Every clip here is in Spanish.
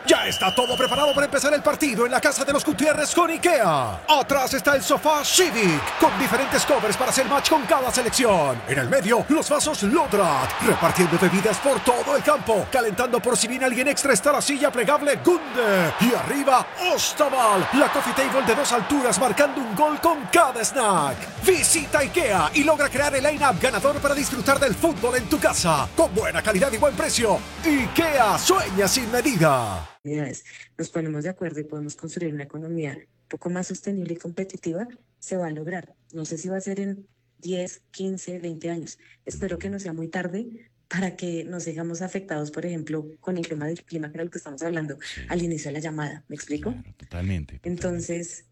Ya está todo preparado para empezar el partido en la casa de los Gutiérrez con IKEA. Atrás está el sofá Civic, con diferentes covers para hacer match con cada selección. En el medio, los vasos Lodrat, repartiendo bebidas por todo el campo. Calentando por si viene alguien extra está la silla plegable Gunde. Y arriba, Ostaval, la coffee table de 2 alturas marcando un gol con cada snack. Visita IKEA y logra crear el line-up ganador para disfrutar del fútbol en tu casa. Con buena calidad y buen precio. IKEA sueña sin medida. Nos ponemos de acuerdo y podemos construir una economía un poco más sostenible y competitiva, se va a lograr. No sé si va a ser en 10, 15, 20 años. Espero que no sea muy tarde para que nos sigamos afectados, por ejemplo, con el tema del clima, que era lo que estamos hablando al inicio de la llamada. ¿Me explico? Claro, totalmente. Entonces,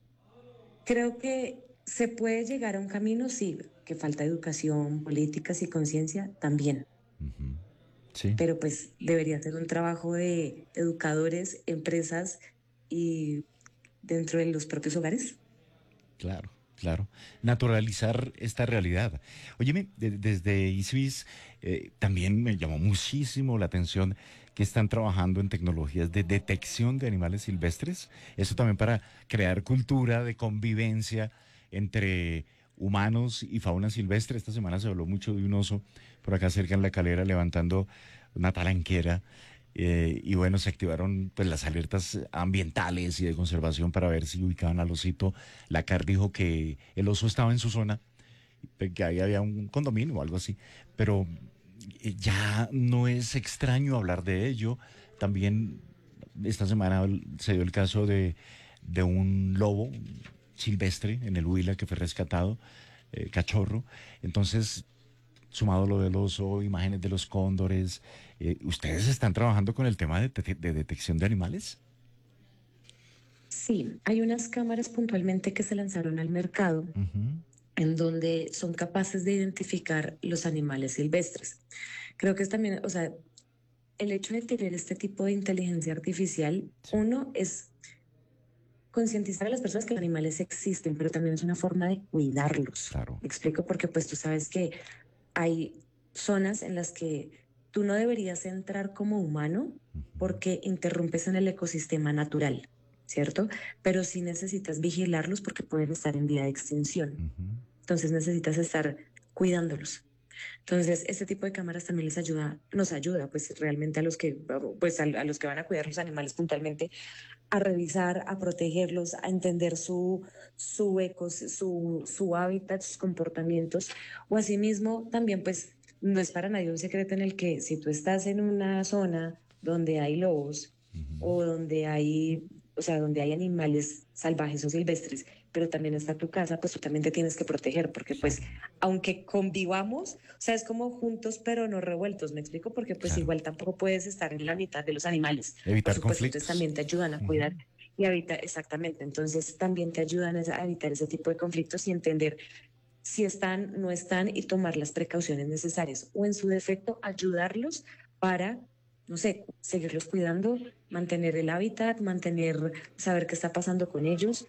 creo que se puede llegar a un camino, sí, que falta educación, políticas y conciencia también. Ujú. Sí. Pero pues debería ser un trabajo de educadores, empresas y dentro de los propios hogares. Claro, claro. Naturalizar esta realidad. Óyeme, desde ISBIS también me llamó muchísimo la atención que están trabajando en tecnologías de detección de animales silvestres. Eso también para crear cultura de convivencia entre humanos y fauna silvestre. Esta semana se habló mucho de un oso por acá cerca en La Calera levantando una talanquera. Y bueno, se activaron pues las alertas ambientales y de conservación para ver si ubicaban al osito. La CAR dijo que el oso estaba en su zona, que ahí había un condominio o algo así, pero ya no es extraño hablar de ello. También esta semana se dio el caso de un lobo silvestre en el Huila que fue rescatado, cachorro. Entonces, sumado lo del oso, imágenes de los cóndores, ¿ustedes están trabajando con el tema de detección de animales? Sí, hay unas cámaras puntualmente que se lanzaron al mercado Ujú. en donde son capaces de identificar los animales silvestres. Creo que es también, o sea, el hecho de tener este tipo de inteligencia artificial, Sí, uno es concientizar a las personas que los animales existen, pero también es una forma de cuidarlos. claro. Me explico porque pues tú sabes que hay zonas en las que tú no deberías entrar como humano Ujú. porque interrumpes en el ecosistema natural, ¿cierto? Pero sí necesitas vigilarlos porque pueden estar en vía de extinción. Ujú. Entonces necesitas estar cuidándolos. Entonces, este tipo de cámaras también les ayuda, nos ayuda, pues realmente a los que, pues a los que van a cuidar los animales puntualmente, a revisar, a protegerlos, a entender su hábitat, sus comportamientos, o asimismo también pues no es para nadie un secreto en el que si tú estás en una zona donde hay lobos Ujú. o donde hay, o sea, donde hay animales salvajes o silvestres, pero también está tu casa, pues tú también te tienes que proteger, porque pues Claro, aunque convivamos, o sea, es como juntos pero no revueltos, ¿me explico? Porque pues claro. igual tampoco puedes estar en la mitad de los animales, por Evitar supuesto, entonces conflictos. también te ayudan a Ujú. cuidar y evitar, exactamente, entonces también te ayudan a evitar ese tipo de conflictos y entender si están, no están y tomar las precauciones necesarias o en su defecto ayudarlos para, no sé, seguirlos cuidando, mantener el hábitat, mantener, saber qué está pasando con ellos.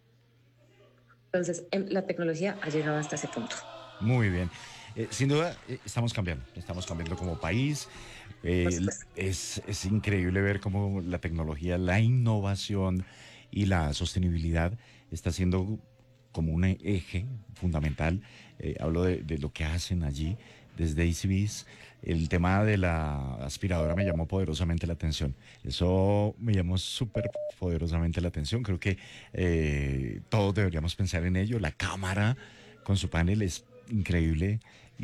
Entonces, la tecnología ha llegado hasta ese punto. Muy bien. Sin duda, estamos cambiando como país. Por supuesto. Es increíble ver cómo la tecnología, la innovación y la sostenibilidad está siendo como un eje fundamental. Hablo de lo que hacen allí desde ICBIS. El tema de la aspiradora me llamó poderosamente la atención. Eso me llamó súper poderosamente la atención. Creo que todos deberíamos pensar en ello. La cámara con su panel es increíble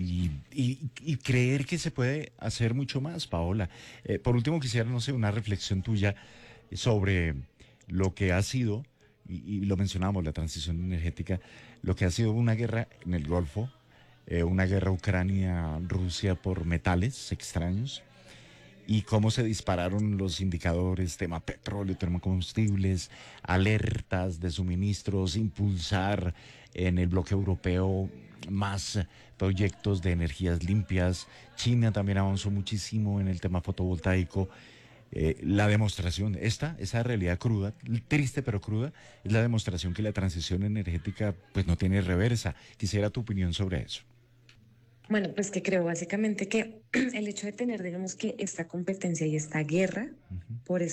y creer que se puede hacer mucho más, Paola. Por último, quisiera, no sé, una reflexión tuya sobre lo que ha sido, y lo mencionamos, la transición energética, lo que ha sido una guerra en el Golfo, una guerra Ucrania-Rusia por metales extraños y cómo se dispararon los indicadores, tema petróleo, tema combustibles, alertas de suministros, impulsar en el bloque europeo más proyectos de energías limpias. China también avanzó muchísimo en el tema fotovoltaico. La demostración, esa realidad cruda, triste pero cruda, es la demostración que la transición energética pues no tiene reversa. Quisiera tu opinión sobre eso. Bueno, pues que creo básicamente que el hecho de tener, digamos que esta competencia y esta guerra Ujú. por